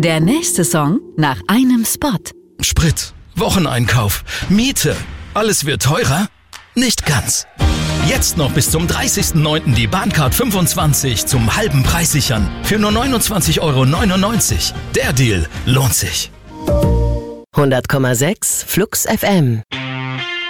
Der nächste Song nach einem Spot. Sprit, Wocheneinkauf, Miete. Alles wird teurer? Nicht ganz. Jetzt noch bis zum 30.09. die Bahncard 25 zum halben Preis sichern. Für nur 29,99 €. Der Deal lohnt sich. 100,6 Flux FM.